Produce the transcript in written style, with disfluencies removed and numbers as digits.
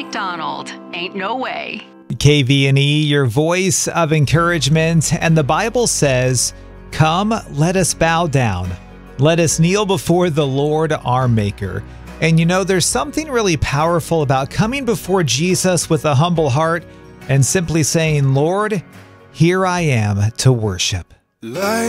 McDonald. Ain't no way. KV&E, your voice of encouragement. And the Bible says, "Come, let us bow down. Let us kneel before the Lord our Maker." And you know, there's something really powerful about coming before Jesus with a humble heart and simply saying, "Lord, here I am to worship."